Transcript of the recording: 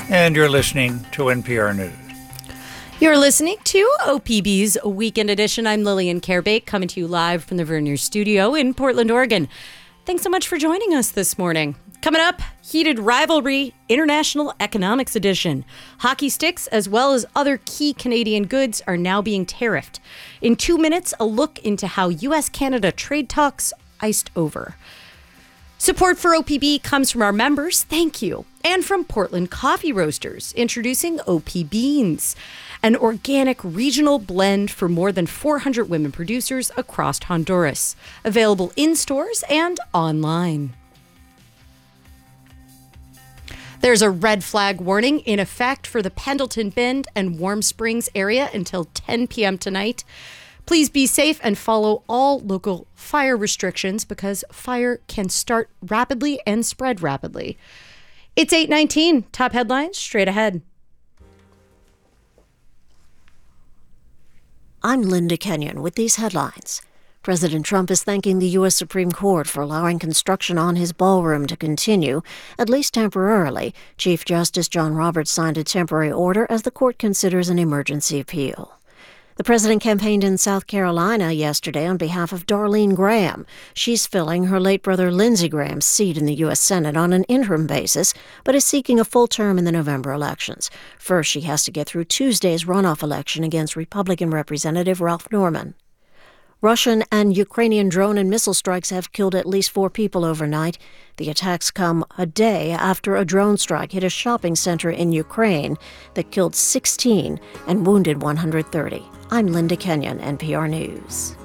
And you're listening to NPR News. You're listening to OPB's Weekend Edition. I'm Lillian Carebake, coming to you live from the Vernier Studio in Portland, Oregon. Thanks so much for joining us this morning. Coming up, Heated Rivalry International Economics Edition. Hockey sticks, as well as other key Canadian goods, are now being tariffed. In 2 minutes, a look into how U.S.-Canada trade talks iced over. Support for OPB comes from our members, thank you, and from Portland Coffee Roasters, introducing OP Beans, an organic regional blend for more than 400 women producers across Honduras, available in stores and online. There's a red flag warning in effect for the Pendleton Bend and Warm Springs area until 10 p.m. tonight. Please be safe and follow all local fire restrictions because fire can start rapidly and spread rapidly. It's 8:19. Top headlines straight ahead. I'm Linda Kenyon with these headlines. President Trump is thanking the U.S. Supreme Court for allowing construction on his ballroom to continue, at least temporarily. Chief Justice John Roberts signed a temporary order as the court considers an emergency appeal. The president campaigned in South Carolina yesterday on behalf of Darlene Graham. She's filling her late brother Lindsey Graham's seat in the U.S. Senate on an interim basis, but is seeking a full term in the November elections. First, she has to get through Tuesday's runoff election against Republican Representative Ralph Norman. Russian and Ukrainian drone and missile strikes have killed at least 4 people overnight. The attacks come a day after a drone strike hit a shopping center in Ukraine that killed 16 and wounded 130. I'm Linda Kenyon, NPR News.